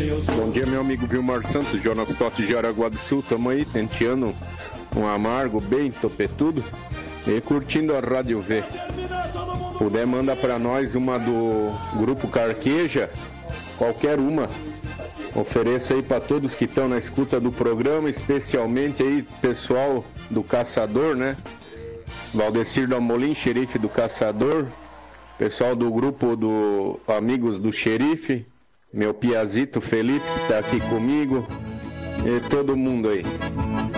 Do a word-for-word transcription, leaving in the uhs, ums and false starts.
Bom dia, meu amigo Vilmar Santos, Jonas Totti de Araguá do Sul. Tamo aí tenteando um amargo bem topetudo e curtindo a Rádio V. Puder, manda pra nós uma do Grupo Carqueja, qualquer uma. Ofereço aí para todos que estão na escuta do programa, especialmente aí pessoal do Caçador, né? Valdecir do Amolim, xerife do Caçador, pessoal do grupo do Amigos do Xerife, meu piazito Felipe que tá aqui comigo e todo mundo aí.